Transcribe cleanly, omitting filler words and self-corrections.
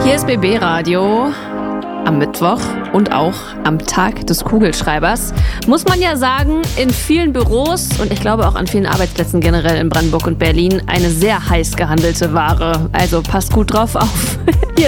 Hier ist BB Radio am Mittwoch und auch am Tag des Kugelschreibers. Muss man ja sagen, in vielen Büros und ich glaube auch an vielen Arbeitsplätzen generell in Brandenburg und Berlin eine sehr heiß gehandelte Ware. Also passt gut drauf auf.